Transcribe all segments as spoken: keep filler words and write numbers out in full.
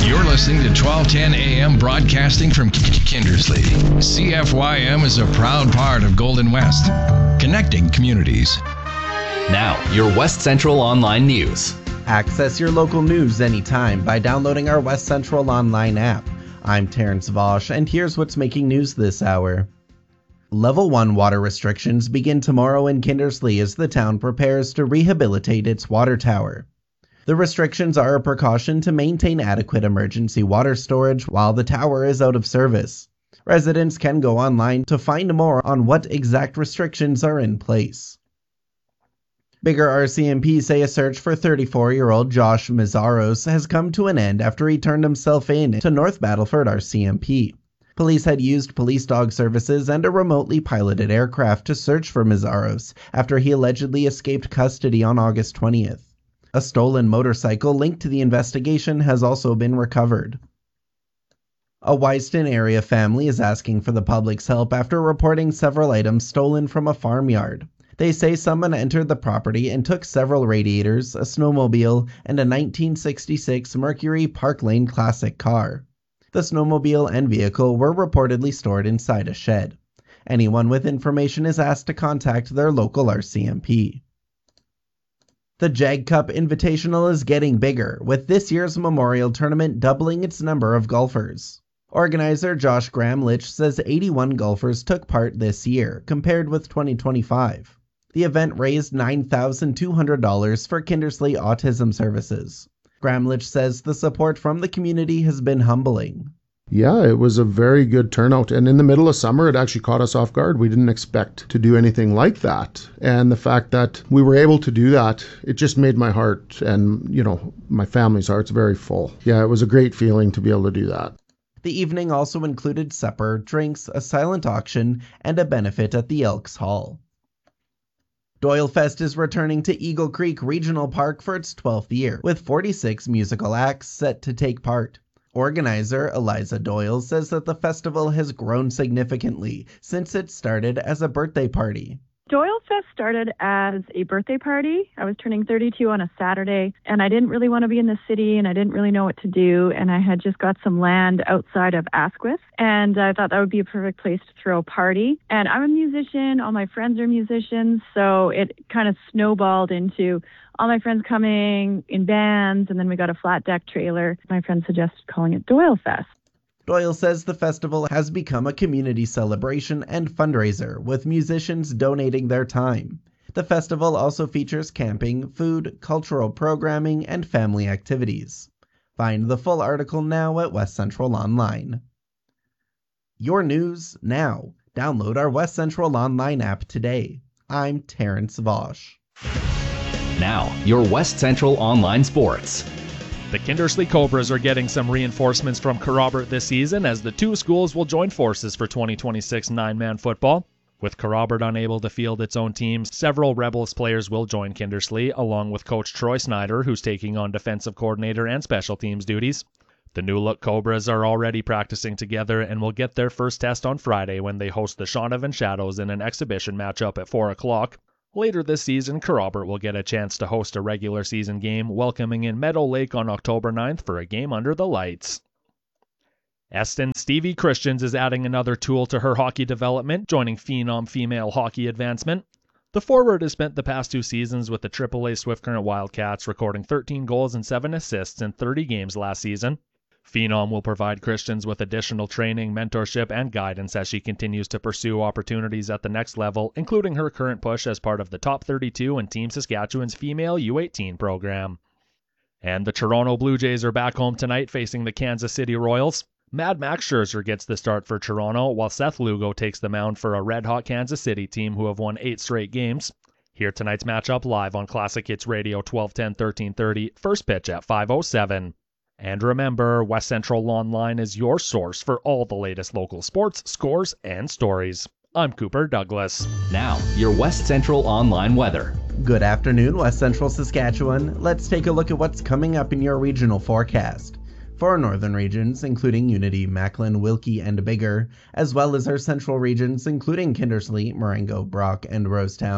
You're listening to twelve ten A M broadcasting from Kindersley. C F Y M is a proud part of Golden West, connecting communities. Now, your West Central Online News. Access your local news anytime by downloading our West Central Online app. I'm Terrence Vosch, and here's what's making news this hour. Level one water restrictions begin tomorrow in Kindersley as the town prepares to rehabilitate its water tower. The restrictions are a precaution to maintain adequate emergency water storage while the tower is out of service. Residents can go online to find more on what exact restrictions are in place. Bigger R C M P say a search for thirty-four-year-old Josh Mizaros has come to an end after he turned himself in to North Battleford R C M P. Police had used police dog services and a remotely piloted aircraft to search for Mizaros after he allegedly escaped custody on August twentieth. A stolen motorcycle linked to the investigation has also been recovered. A Wyston area family is asking for the public's help after reporting several items stolen from a farmyard. They say someone entered the property and took several radiators, a snowmobile, and a nineteen sixty-six Mercury Park Lane Classic car. The snowmobile and vehicle were reportedly stored inside a shed. Anyone with information is asked to contact their local R C M P. The Jag Cup Invitational is getting bigger, with this year's Memorial Tournament doubling its number of golfers. Organizer Josh Gramlich says eighty-one golfers took part this year, compared with twenty twenty-five. The event raised nine thousand two hundred dollars for Kindersley Autism Services. Gramlich says the support from the community has been humbling. Yeah, it was a very good turnout. And in the middle of summer, it actually caught us off guard. We didn't expect to do anything like that. And the fact that we were able to do that, it just made my heart and, you know, my family's hearts very full. Yeah, it was a great feeling to be able to do that. The evening also included supper, drinks, a silent auction, and a benefit at the Elks Hall. Doyle Fest is returning to Eagle Creek Regional Park for its twelfth year, with forty-six musical acts set to take part. Organizer Eliza Doyle says that the festival has grown significantly since it started as a birthday party. Doyle Fest started as a birthday party. I was turning thirty-two on a Saturday, and I didn't really want to be in the city, and I didn't really know what to do, and I had just got some land outside of Asquith, and I thought that would be a perfect place to throw a party. And I'm a musician, all my friends are musicians, so it kind of snowballed into all my friends coming in bands, and then we got a flat deck trailer. My friend suggested calling it Doyle Fest. Doyle says the festival has become a community celebration and fundraiser, with musicians donating their time. The festival also features camping, food, cultural programming, and family activities. Find the full article now at West Central Online. Your news now. Download our West Central Online app today. I'm Terrence Vosch. Now, your West Central Online Sports. The Kindersley Cobras are getting some reinforcements from Kerrobert this season as the two schools will join forces for twenty twenty-six nine-man football. With Kerrobert unable to field its own teams, several Rebels players will join Kindersley, along with coach Troy Snyder, who's taking on defensive coordinator and special teams duties. The new-look Cobras are already practicing together and will get their first test on Friday when they host the Shaunavon Shadows in an exhibition matchup at four o'clock. Later this season, Kerrobert will get a chance to host a regular season game, welcoming in Meadow Lake on October ninth for a game under the lights. Eston Stevie Christians is adding another tool to her hockey development, joining Phenom Female Hockey Advancement. The forward has spent the past two seasons with the triple A Swift Current Wildcats, recording thirteen goals and seven assists in thirty games last season. Phenom will provide Christians with additional training, mentorship, and guidance as she continues to pursue opportunities at the next level, including her current push as part of the Top thirty-two and Team Saskatchewan's female U eighteen program. And the Toronto Blue Jays are back home tonight facing the Kansas City Royals. Mad Max Scherzer gets the start for Toronto, while Seth Lugo takes the mound for a red-hot Kansas City team who have won eight straight games. Hear tonight's matchup live on Classic Hits Radio twelve ten, thirteen thirty, first pitch at five oh seven. And remember, West Central Online is your source for all the latest local sports, scores, and stories. I'm Cooper Douglas. Now, your West Central Online weather. Good afternoon, West Central Saskatchewan. Let's take a look at what's coming up in your regional forecast. For our northern regions, including Unity, Macklin, Wilkie, and Bigger, as well as our central regions, including Kindersley, Marengo, Brock, and Rosetown.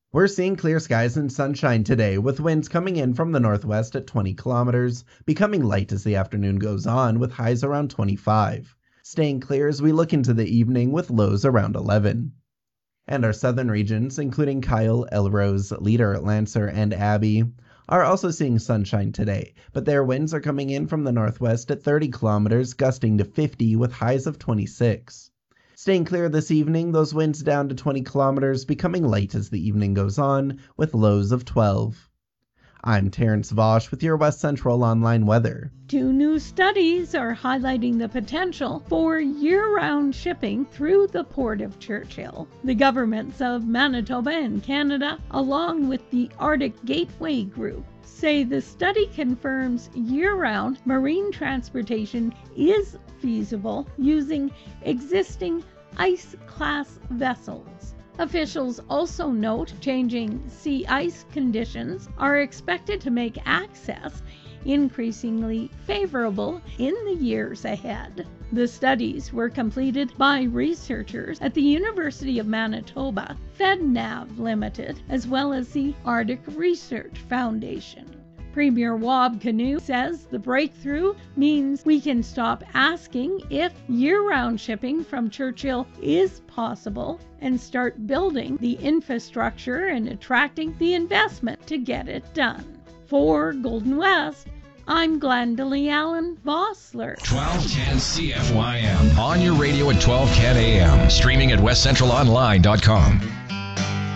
We're seeing clear skies and sunshine today, with winds coming in from the northwest at twenty kilometers, becoming light as the afternoon goes on, with highs around twenty-five. Staying clear as we look into the evening, with lows around eleven. And our southern regions, including Kyle, Elrose, Leader, Lancer, and Abbey, are also seeing sunshine today, but their winds are coming in from the northwest at thirty kilometers, gusting to fifty, with highs of twenty-six. Staying clear this evening, those winds down to twenty kilometers, becoming light as the evening goes on, with lows of twelve. I'm Terrence Vosch with your West Central Online weather. Two new studies are highlighting the potential for year-round shipping through the Port of Churchill. The governments of Manitoba and Canada, along with the Arctic Gateway Group, say the study confirms year-round marine transportation is feasible using existing ice-class vessels. Officials also note changing sea ice conditions are expected to make access increasingly favorable in the years ahead. The studies were completed by researchers at the University of Manitoba, FedNav Limited, as well as the Arctic Research Foundation. Premier Wab Kinew says the breakthrough means we can stop asking if year-round shipping from Churchill is possible and start building the infrastructure and attracting the investment to get it done. For Golden West, I'm Glendalee Allen Vossler. twelve ten C F Y M. On your radio at twelve ten A M. Streaming at west central online dot com.